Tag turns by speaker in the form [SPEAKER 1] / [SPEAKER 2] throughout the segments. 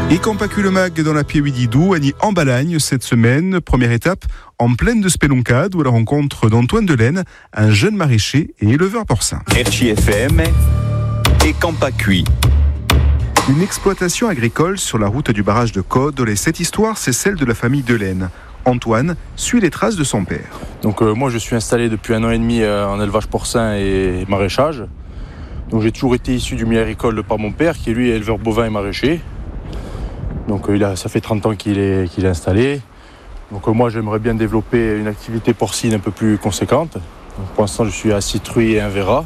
[SPEAKER 1] Et Campacu le Mag dans la Piewididou, Annie en Balagne cette semaine. Première étape en plaine de Speloncade où la rencontre d'Antoine Delaine, un jeune maraîcher et éleveur porcin.
[SPEAKER 2] RCFM et Campacu.
[SPEAKER 1] Une exploitation agricole sur la route du barrage de Caude. Et cette histoire, c'est celle de la famille Delaine. Antoine suit les traces de son père.
[SPEAKER 3] Donc moi je suis installé depuis 1 an et demi en élevage porcin et maraîchage. Donc j'ai toujours été issu du milieu agricole par mon père qui lui est éleveur bovin et maraîcher. Donc ça fait 30 ans qu'il est installé. Donc moi j'aimerais bien développer une activité porcine un peu plus conséquente. Donc, pour l'instant je suis à 6 truies et un verra.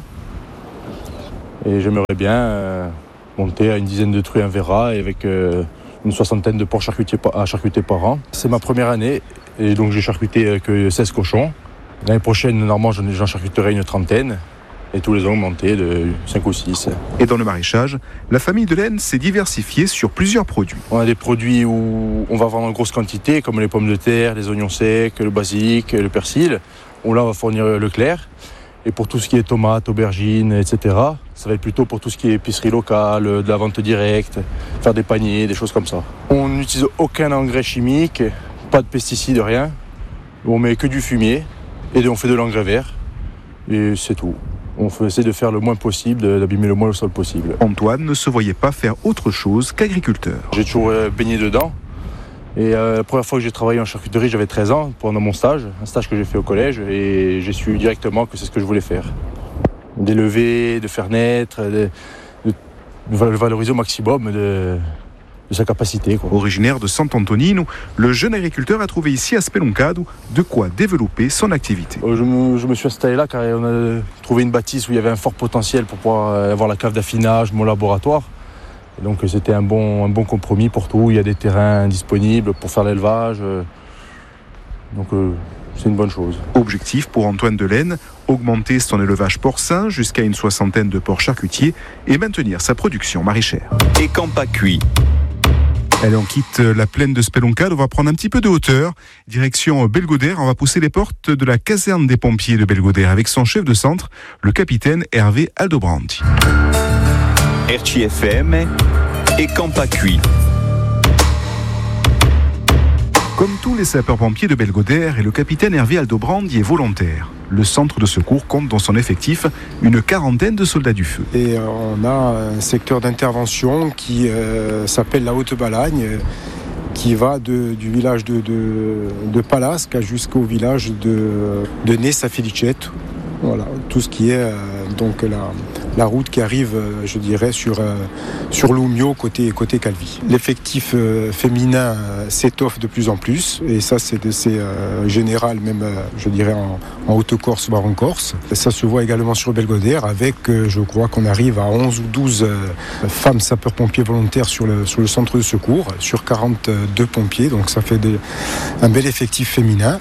[SPEAKER 3] Et j'aimerais bien monter à une dizaine de truies et un verra et avec une 60aine de porcs à charcuter par an. C'est ma première année et donc j'ai charcuté que 16 cochons. L'année prochaine normalement j'en charcuterai une 30aine. Et tous les ans augmenté de 5 ou 6.
[SPEAKER 1] Et dans le maraîchage, la famille Delaine s'est diversifiée sur plusieurs produits.
[SPEAKER 3] On a des produits où on va vendre en grosse quantité, comme les pommes de terre, les oignons secs, le basilic, le persil. Où là, on va fournir Leclerc. Et pour tout ce qui est tomates, aubergines, etc., ça va être plutôt pour tout ce qui est épicerie locale, de la vente directe, faire des paniers, des choses comme ça. On n'utilise aucun engrais chimique, pas de pesticides, rien. On met que du fumier et on fait de l'engrais vert. Et c'est tout. On essaie de faire le moins possible, d'abîmer le moins le sol possible.
[SPEAKER 1] Antoine ne se voyait pas faire autre chose qu'agriculteur.
[SPEAKER 3] J'ai toujours baigné dedans. Et la première fois que j'ai travaillé en charcuterie, j'avais 13 ans pendant mon stage, un stage que j'ai fait au collège. Et j'ai su directement que c'est ce que je voulais faire. D'élever, de faire naître, de valoriser au maximum de sa capacité.
[SPEAKER 1] Originaire de Sant'Antonino, le jeune agriculteur a trouvé ici à Speloncade de quoi développer son activité.
[SPEAKER 3] Je me suis installé là car on a trouvé une bâtisse où il y avait un fort potentiel pour pouvoir avoir la cave d'affinage, mon laboratoire. Et donc c'était un bon compromis pour tout. Il y a des terrains disponibles pour faire l'élevage. Donc c'est une bonne chose.
[SPEAKER 1] Objectif pour Antoine Delaine, augmenter son élevage porcin jusqu'à une 60aine de porcs charcutiers et maintenir sa production maraîchère.
[SPEAKER 2] Et Campacu.
[SPEAKER 1] Allez, on quitte la plaine de Speloncade, on va prendre un petit peu de hauteur. Direction Belgodère, on va pousser les portes de la caserne des pompiers de Belgodère avec son chef de centre, le capitaine Hervé Aldobrandi.
[SPEAKER 2] RCFM et Campacu.
[SPEAKER 1] Comme tous les sapeurs-pompiers de Belgodère, et le capitaine Hervé Aldobrandi est volontaire. Le centre de secours compte dans son effectif une 40aine de soldats du feu.
[SPEAKER 4] Et on a un secteur d'intervention qui s'appelle la Haute-Balagne, qui va du village de Palasque jusqu'au village de Nessa-Felicette. Voilà, tout ce qui est donc la route qui arrive, je dirais, sur Lumio, côté Calvi. L'effectif féminin s'étoffe de plus en plus, et ça c'est général, même je dirais en Haute-Corse, voire en Corse. Ça se voit également sur Belgodère, avec je crois qu'on arrive à 11 ou 12 femmes sapeurs-pompiers volontaires sur le centre de secours, sur 42 pompiers, donc ça fait un bel effectif féminin.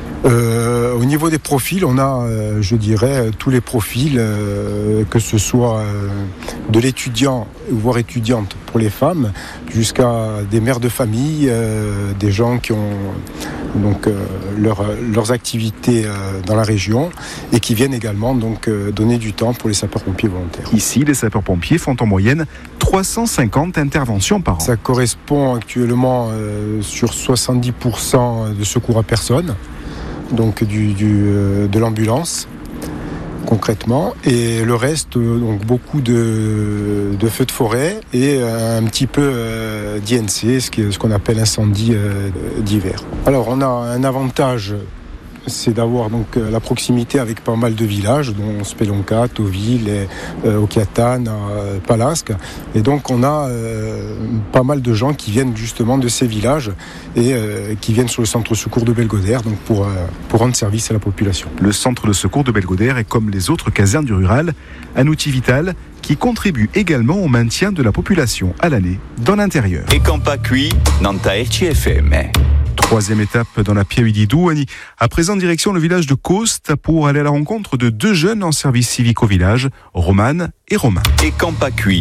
[SPEAKER 4] Au niveau des profils, on a, je dirais, tous les profils, que ce soit de l'étudiant, voire étudiante pour les femmes, jusqu'à des mères de famille, des gens qui ont donc leurs activités dans la région et qui viennent également donc donner du temps pour les sapeurs-pompiers volontaires.
[SPEAKER 1] Ici, les sapeurs-pompiers font en moyenne 350 interventions par an.
[SPEAKER 4] Ça correspond actuellement sur 70% de secours à personne. Donc de l'ambulance concrètement, et le reste donc beaucoup de feux de forêt et un petit peu d'INC, ce qu'on appelle incendie d'hiver. Alors on a un avantage, c'est d'avoir donc la proximité avec pas mal de villages, dont Speloncade, Tauville, Occhiatane, Palasque. Et donc on a pas mal de gens qui viennent justement de ces villages et qui viennent sur le centre de secours de Belgodère donc pour rendre service à la population.
[SPEAKER 1] Le centre de secours de Belgodère est, comme les autres casernes du rural, un outil vital qui contribue également au maintien de la population à l'année dans l'intérieur.
[SPEAKER 2] Et Campacu, Nanta RCFM.
[SPEAKER 1] Troisième étape dans la Piewididou, à présent direction le village de Coste pour aller à la rencontre de 2 jeunes en service civique au village, Romane et Romain.
[SPEAKER 2] Et Campacu.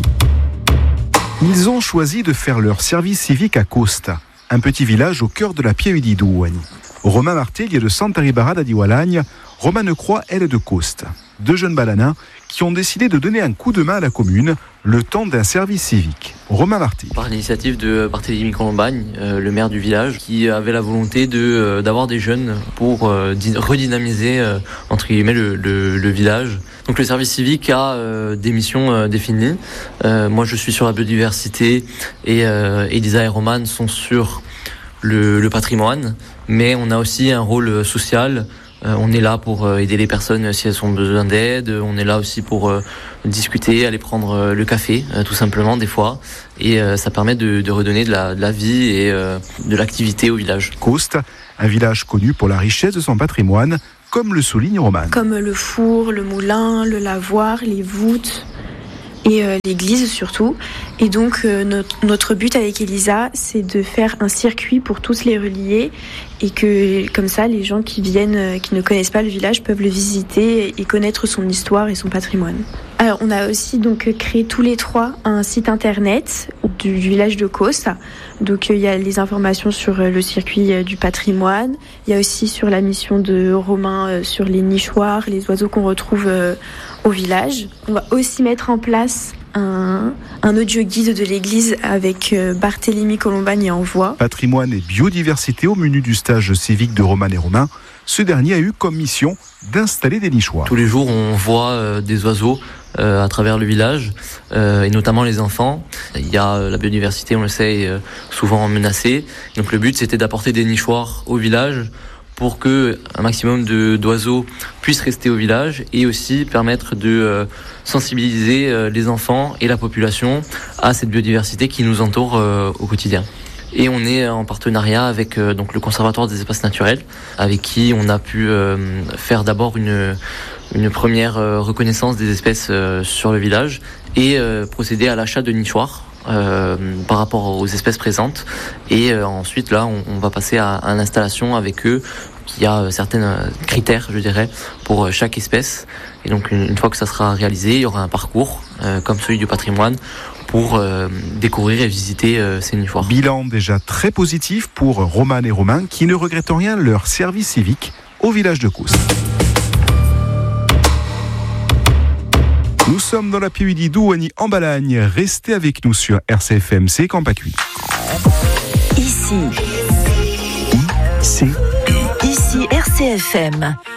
[SPEAKER 1] Ils ont choisi de faire leur service civique à Coste, un petit village au cœur de la Piewididou. Romain Martel est de Santa Ribara d'Adiwalagne, Romane Croix, elle est de Coste. 2 jeunes balanins qui ont décidé de donner un coup de main à la commune, le temps d'un service civique. Romain Marty.
[SPEAKER 5] Par l'initiative de Barthélémy Colombagne, le maire du village, qui avait la volonté d'avoir des jeunes pour redynamiser entre guillemets le village. Donc le service civique a des missions définies. Moi je suis sur la biodiversité et Elisa et Roman sont sur le patrimoine, mais on a aussi un rôle social. On est là pour aider les personnes si elles ont besoin d'aide. On est là aussi pour discuter, aller prendre le café, tout simplement, des fois. Et ça permet de redonner de la vie et de l'activité au village.
[SPEAKER 1] Coste, un village connu pour la richesse de son patrimoine, comme le souligne Roman.
[SPEAKER 6] Comme le four, le moulin, le lavoir, les voûtes et l'église surtout. Et donc notre but avec Elisa, c'est de faire un circuit pour tous les relier et que comme ça les gens qui viennent, qui ne connaissent pas le village peuvent le visiter et connaître son histoire et son patrimoine. Alors on a aussi donc créé tous les trois un site internet du village de Causse. Donc il y a les informations sur le circuit du patrimoine, il y a aussi sur la mission de Romain sur les nichoirs, les oiseaux qu'on retrouve au village. On va aussi mettre en place un audio guide de l'église avec Barthélémy Colombagne en voix.
[SPEAKER 1] Patrimoine et biodiversité au menu du stage civique de Roman et Romain. Ce dernier a eu comme mission d'installer des nichoirs.
[SPEAKER 5] Tous les jours, on voit des oiseaux à travers le village, et notamment les enfants. Il y a la biodiversité, on le sait, est souvent menacée. Donc le but, c'était d'apporter des nichoirs au village pour que un maximum d'oiseaux puissent rester au village et aussi permettre de sensibiliser les enfants et la population à cette biodiversité qui nous entoure au quotidien. Et on est en partenariat avec donc le Conservatoire des espaces naturels, avec qui on a pu faire d'abord une première reconnaissance des espèces sur le village et procéder à l'achat de nichoirs par rapport aux espèces présentes. Et ensuite, là, on va passer à l'installation avec eux, qui a certains critères, je dirais, pour chaque espèce. Et donc, une fois que ça sera réalisé, il y aura un parcours, comme celui du patrimoine, pour découvrir et visiter ces nichoirs.
[SPEAKER 1] Bilan déjà très positif pour Roman et Romain, qui ne regrettent en rien leur service civique au village de Causse. Nous sommes dans l'après-midi d'Ouani en Balagne. Restez avec nous sur RCFM, c'est Campacui.
[SPEAKER 7] Ici RCFM.